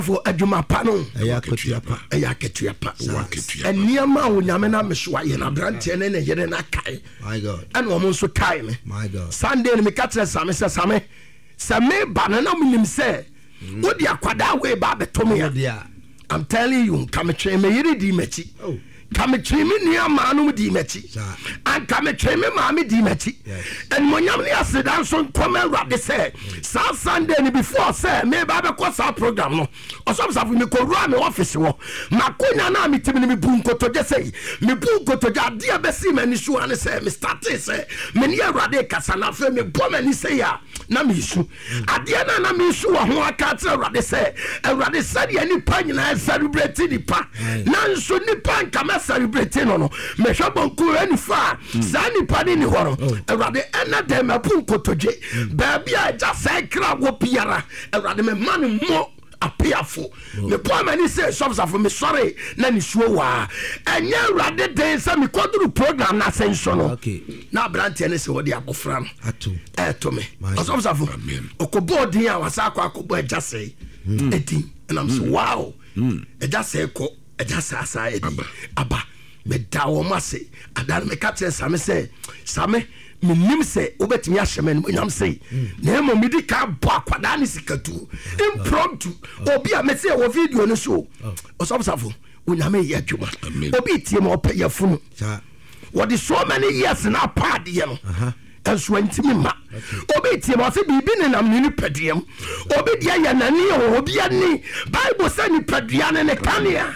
for adwuma pa no ayaketua pa and niama wo nyame na meso aye na brante ne yere na kai my god and wo nso kai me my god Sunday me katre same same banana minim say wo dia kwada we ba betom ya I'm telling you come train me yere di machi come train me niama no di machi and come train me mama di machi and monyam ne asedan so come Awurade say Sunday ni before say me ba be ko sa program no osomsa fu me ko ru am office wo makonya na me timi me bu nkotoje say me bu nkotoje ade be si mani su ane say me start say me ni Awurade kasa na fe me bo mani say ya na me su ade na me su wo ho aka tra Awurade say Awurade say ya ni pa nyina celebrate ni pa na nso ni pa nka me celebrate no me hwabon ku ani fa sa ni pa ni horo Awurade ena dem apu nkotoje ba bia ja say kra wo piara Awurade me man mo apiafo me po mani say shops for me sorry na ni suo wa enye Awurade den say me koduru program na senso no na brante ne say wo de abofra no to me shops for okobo din a wasa akobo eja say edin and I'm so wow eja say ko eja sa edi aba me dawo mase adan me captain same say same minim se obetimi ahyemen nyam sei na mo midi ka bo akwada ne sikatu impromptu obi a me se wo video no so osofsafo unyame ye adwuma obi tie mo opeye funu what is so many years na pad ye no enso antimi ma obi tie mo se bibi ne nam ni padiem obi dia ya nani obi ani bible say ni padua ne kania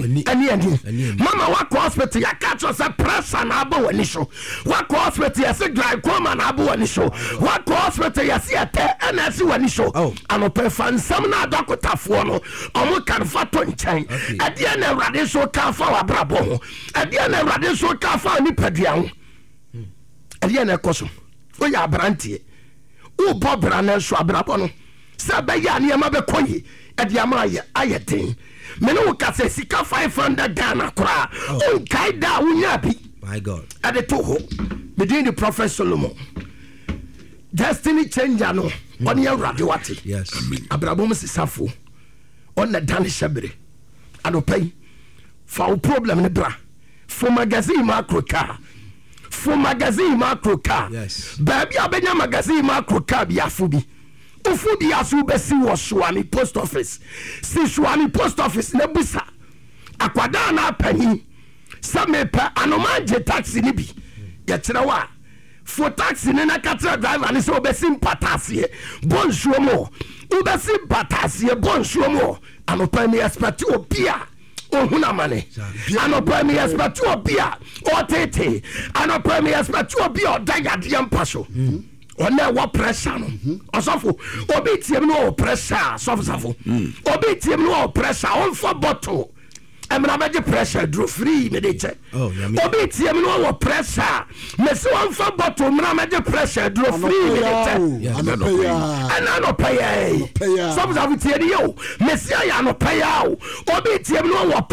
ani mama wa hospital ya catch us pressure na abo wani so wa hospital ya se glaucoma na abo wani so wa hospital ya se ate na se wani so anope fansam na adokotafo no omo kan fa to nchan ade na Awurade so ka fa wa brabo ho ade na Awurade so ka fa ni padua ho ade na ekoso o ya brantie o bobra na so abrabo no se be ya ne ma be koyi ade ama ayeten me no ka se sika 500 Ghana kra o kaida unya bi my god ade to ho between the prophet Solomon destiny changer no on your radio wati yes abrabo mo sisafo on na dan shebre anopai fa problem ne bra for magazine macro car for magazine macro car yes baby abenya magazine macro car bi afubi ufudi asu besi wo Suwani post office si Suwani post office ne busa akwada na pani samepa anomaje taxi ni bi ya kirawa for taxi ne na katra driver ni so besi mpatasie bonsuo mo ubesi mpatasie bonsuo mo anopa ni expect obia ohuna mane anopa ni expect obia otete anopa ni expect obia odayade mpaso ona wa pressure no osofo obi tiem no pressure sofo obi tiem no pressure on for bottle emra beje pressure draw free me dey check obi tiem no pressure me se on for bottle emra beje pressure draw free me dey check ana no pay sofo tie yo me se ya no pay obi tiem no